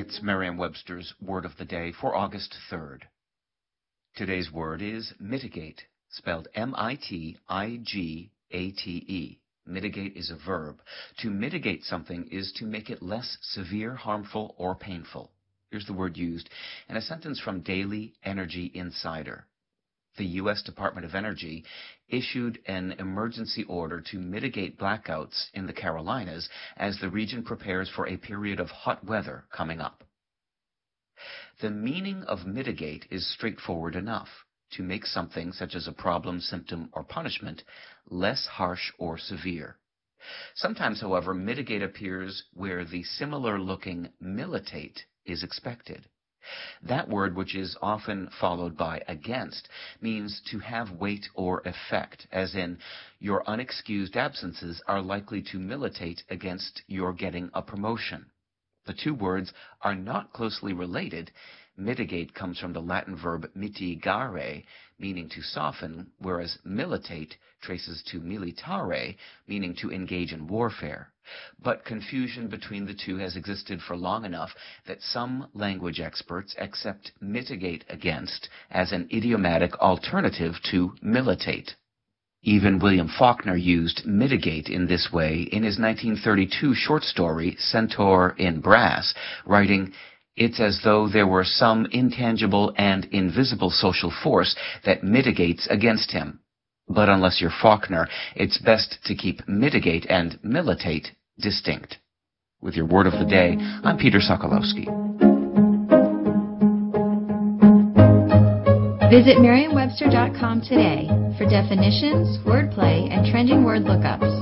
It's Merriam-Webster's Word of the Day for August 3rd. Today's word is mitigate, spelled M-I-T-I-G-A-T-E. Mitigate is a verb. To mitigate something is to make it less severe, harmful, or painful. Here's the word used in a sentence from Daily Energy Insider. The U.S. Department of Energy issued an emergency order to mitigate blackouts in the Carolinas as the region prepares for a period of hot weather coming up. The meaning of mitigate is straightforward enough: to make something, such as a problem, symptom, or punishment, less harsh or severe. Sometimes, however, mitigate appears where the similar-looking militate is expected. That word, which is often followed by against, means to have weight or effect, as in, your unexcused absences are likely to militate against your getting a promotion. The two words are not closely related. Mitigate comes from the Latin verb mitigare, meaning to soften, whereas militate traces to militare, meaning to engage in warfare. But confusion between the two has existed for long enough that some language experts accept mitigate against as an idiomatic alternative to militate. Even William Faulkner used mitigate in this way in his 1932 short story, Centaur in Brass, writing, "It's as though there were some intangible and invisible social force that mitigates against him." But unless you're Faulkner, it's best to keep mitigate and militate distinct. With your Word of the Day, I'm Peter Sokolowski. Visit Merriam-Webster.com today for definitions, wordplay, and trending word lookups.